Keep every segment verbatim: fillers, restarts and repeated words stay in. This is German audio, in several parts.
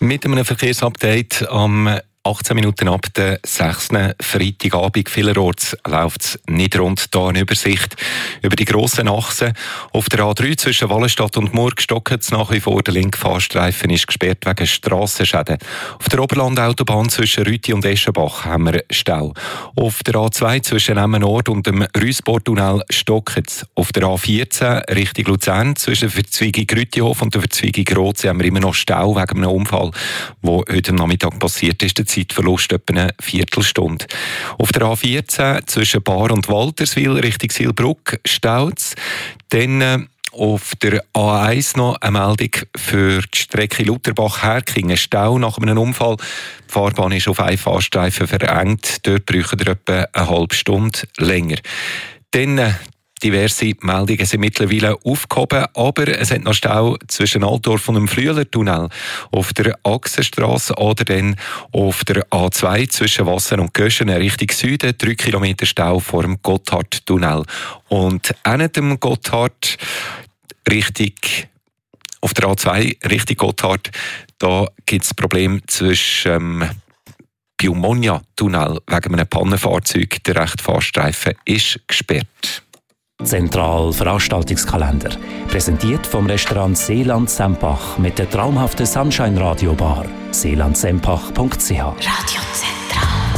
Mit einem Verkehrsupdate am achtzehn Minuten ab der sechsten Freitagabend. Vielerorts läuft es nicht rund. Hier eine Übersicht über die grossen Achsen. Auf der A drei zwischen Wallenstadt und Murg stocken es nach wie vor. Der linke Fahrstreifen ist gesperrt wegen Strassenschäden. Auf der Oberlandautobahn zwischen Rüti und Eschenbach haben wir Stau. Auf der A zwei zwischen Emmen Nord und dem Rüsbortunnel stocken es. Auf der A vierzehn Richtung Luzern zwischen Verzweigung Rütihof und der Verzweigung Rotsee haben wir immer noch Stau wegen einem Unfall, der heute am Nachmittag passiert ist. Zeitverlust etwa eine Viertelstunde. Auf der A vierzehn zwischen Bar und Walterswil Richtung Silbruck staut es. Dann äh, auf der A eins noch eine Meldung für die Strecke Lutherbach-Herkingen. Stau nach einem Unfall. Die Fahrbahn ist auf einen Fahrstreifen verengt. Dort brauchen wir etwa eine halbe Stunde länger. Dann äh, diverse Meldungen sind mittlerweile aufgehoben, aber es hat noch Stau zwischen Altdorf und dem Flüelertunnel auf der Achsenstrasse oder dann auf der A zwei zwischen Wasser und Göschen Richtung Süden, drei Kilometer Stau vor dem Gotthardtunnel. Und hinter dem Gotthard Richtung auf der A zwei Richtung Gotthard, da gibt es Probleme zwischen ähm, Pneumonia-Tunnel wegen einem Pannenfahrzeug. Der rechte Fahrstreifen ist gesperrt. Zentral Veranstaltungskalender. Präsentiert vom Restaurant Seeland Sempach mit der traumhaften Sunshine Radio Bar. seeland sempach punkt c h. Radio Zentral.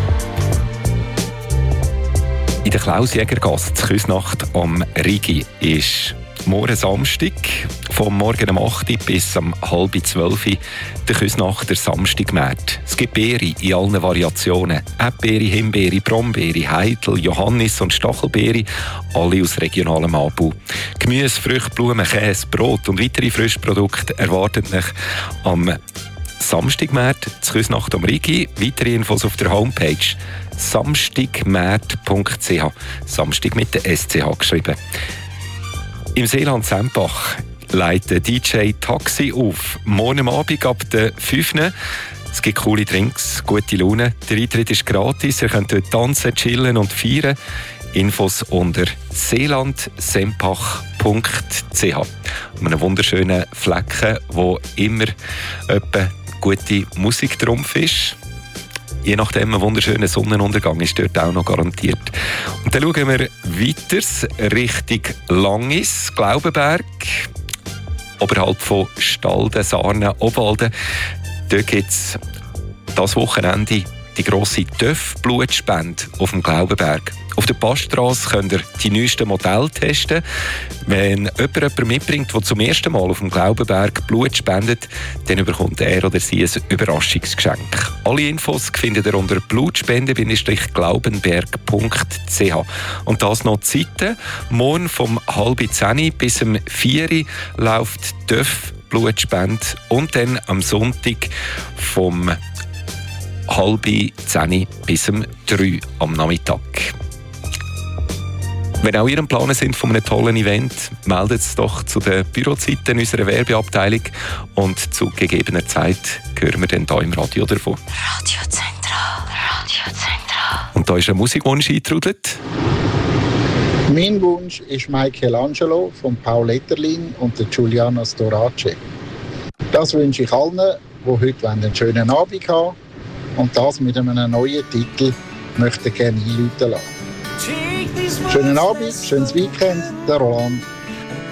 In der Klaus-Jäger-Gasse Küsnacht am Rigi ist morgen Samstag, vom Morgen um acht Uhr bis um halb zwölf Uhr, der Küsnachter Samstagmarkt. Es gibt Beere in allen Variationen. Erdbeere, Himbeere, Brombeere, Heidel, Johannis und Stachelbeere, alle aus regionalem Anbau. Gemüse, Früchte, Blumen, Käse, Brot und weitere Frischprodukte erwarten euch am Samstagmarkt zu Küsnacht am Rigi. Weitere Infos auf der Homepage samstagmarkt punkt c h. Samstag mit der S C H geschrieben. Im Seeland Sempach leitet D J Taxi auf. Morgen Abend ab der fünf Uhr. Es gibt coole Drinks, gute Laune. Der Eintritt ist gratis. Ihr könnt dort tanzen, chillen und feiern. Infos unter seeland sempach punkt c h. Einem wunderschönen Flecken, wo immer etwa gute Musik drauf ist. Je nachdem, ein wunderschöner Sonnenuntergang ist dort auch noch garantiert. Und dann schauen wir weiter Richtung Langis, Glaubenberg, oberhalb von Stalden, Sarnen, Obwalden. Dort gibt es das Wochenende die grosse Töff-Blutspende auf dem Glaubenberg. Auf der Passstrasse könnt ihr die neuesten Modelle testen. Wenn jemand jemanden mitbringt, der zum ersten Mal auf dem Glaubenberg Blut spendet, dann bekommt er oder sie ein Überraschungsgeschenk. Alle Infos findet ihr unter blutspende glaubenberg punkt c h. Und das noch die Zeiten. Morgen vom halb zehn bis um vier Uhr läuft Töff Blutspende und dann am Sonntag vom halb zehn bis um drei am Nachmittag. Wenn auch ihr am Planen sind von einem tollen Event, meldet es doch zu den Bürozeiten unserer Werbeabteilung und zu gegebener Zeit hören wir dann hier im Radio davon. Radio Zentral. Radio Zentral. Und da ist ein Musikwunsch eingetrudelt. Mein Wunsch ist Michelangelo von Paul Etterlin und der Giuliana Storace. Das wünsche ich allen, die heute einen schönen Abend haben und das mit einem neuen Titel möchte gerne einläuten lassen. Schönen Abend, schönes Weekend, der Roland.